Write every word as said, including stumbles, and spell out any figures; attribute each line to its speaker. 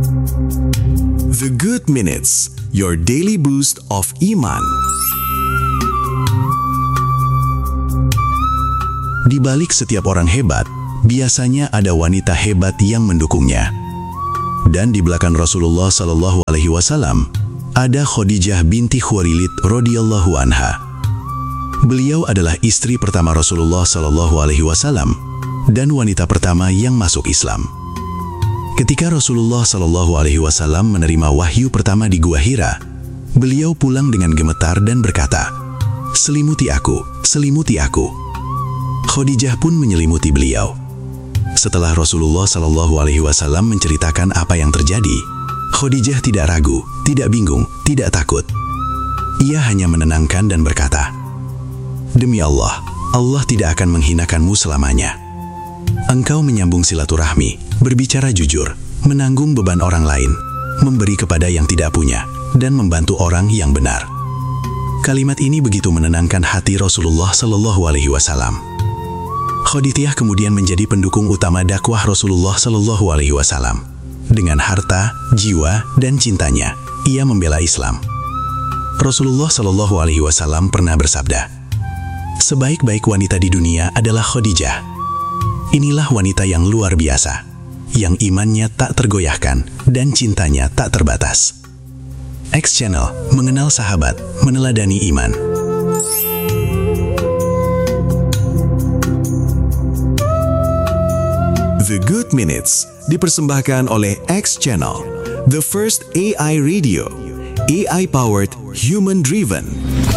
Speaker 1: The Good Minutes, your daily boost of iman. Di balik setiap orang hebat, biasanya ada wanita hebat yang mendukungnya. Dan di belakang Rasulullah Sallallahu Alaihi Wasallam ada Khadijah binti Khuwailid radhiyallahu anha. Beliau adalah istri pertama Rasulullah Sallallahu Alaihi Wasallam dan wanita pertama yang masuk Islam. Ketika Rasulullah Sallallahu Alaihi Wasallam menerima wahyu pertama di Gua Hira, beliau pulang dengan gemetar dan berkata, "Selimuti aku, selimuti aku." Khadijah pun menyelimuti beliau. Setelah Rasulullah Sallallahu Alaihi Wasallam menceritakan apa yang terjadi, Khadijah tidak ragu, tidak bingung, tidak takut. Ia hanya menenangkan dan berkata, "Demi Allah, Allah tidak akan menghinakanmu selamanya. Engkau menyambung silaturahmi, berbicara jujur, menanggung beban orang lain, memberi kepada yang tidak punya, dan membantu orang yang benar." Kalimat ini begitu menenangkan hati Rasulullah Sallallahu Alaihi Wasallam. Khadijah kemudian menjadi pendukung utama dakwah Rasulullah Sallallahu Alaihi Wasallam. Dengan harta, jiwa, dan cintanya, ia membela Islam. Rasulullah Sallallahu Alaihi Wasallam pernah bersabda, "Sebaik-baik wanita di dunia adalah Khadijah." Inilah wanita yang luar biasa, yang imannya tak tergoyahkan dan cintanya tak terbatas. X Channel, mengenal sahabat, meneladani iman. The Good Minutes dipersembahkan oleh X Channel, the first A I radio, A I-powered, human-driven.